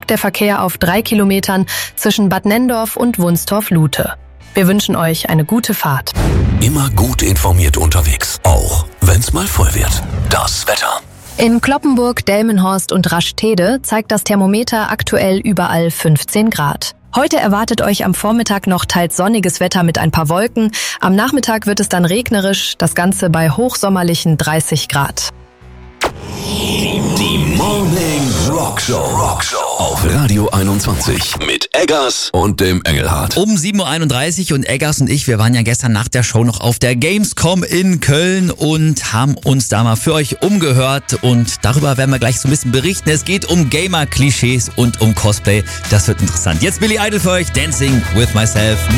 der Verkehr auf 3 Kilometern zwischen Bad Nenndorf und Wunstorf-Lute. Wir wünschen euch eine gute Fahrt. Immer gut informiert unterwegs, auch wenn's mal voll wird. Das Wetter. In Cloppenburg, Delmenhorst und Rastede zeigt das Thermometer aktuell überall 15 Grad. Heute erwartet euch am Vormittag noch teils sonniges Wetter mit ein paar Wolken. Am Nachmittag wird es dann regnerisch, das Ganze bei hochsommerlichen 30 Grad. Die Morning Rockshow auf Radio 21 mit Eggers und dem Engelhardt. Um 7.31 Uhr und Eggers und ich, wir waren ja gestern nach der Show noch auf der Gamescom in Köln und haben uns da mal für euch umgehört und darüber werden wir gleich so ein bisschen berichten. Es geht um Gamer-Klischees und um Cosplay. Das wird interessant. Jetzt Billy Idol für euch, Dancing with Myself.